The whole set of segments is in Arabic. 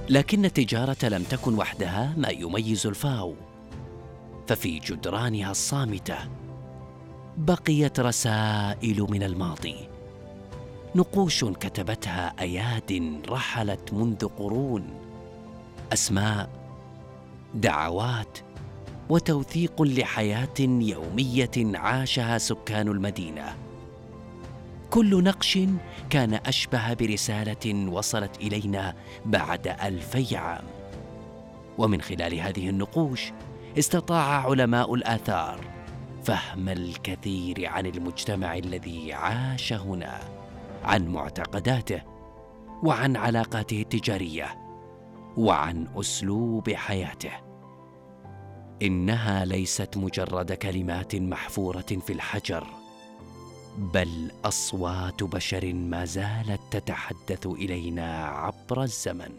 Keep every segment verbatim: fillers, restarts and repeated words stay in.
لكن التجارة لم تكن وحدها ما يميز الفاو، ففي جدرانها الصامتة بقيت رسائل من الماضي، نقوش كتبتها أياد رحلت منذ قرون، أسماء، دعوات، وتوثيق لحياة يومية عاشها سكان المدينة. كل نقش كان أشبه برسالة وصلت إلينا بعد ألفي عام. ومن خلال هذه النقوش استطاع علماء الآثار فهم الكثير عن المجتمع الذي عاش هنا، عن معتقداته، وعن علاقاته التجارية، وعن أسلوب حياته. إنها ليست مجرد كلمات محفورة في الحجر، بل أصوات بشر ما زالت تتحدث إلينا عبر الزمن.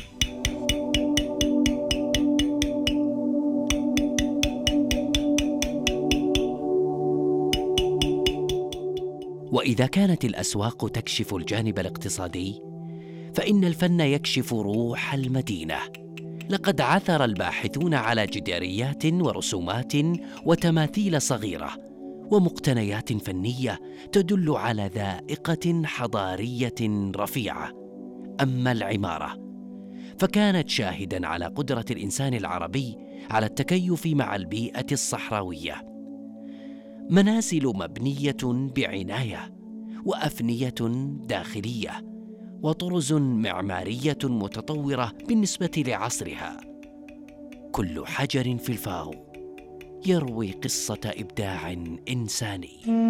وإذا كانت الأسواق تكشف الجانب الاقتصادي، فإن الفن يكشف روح المدينة. لقد عثر الباحثون على جداريات ورسومات وتماثيل صغيرة ومقتنيات فنية تدل على ذائقة حضارية رفيعة. أما العمارة فكانت شاهداً على قدرة الإنسان العربي على التكيف مع البيئة الصحراوية. منازل مبنية بعناية، وأفنية داخلية، وطرز معمارية متطورة بالنسبة لعصرها. كل حجر في الفاو يروي قصة إبداع إنساني.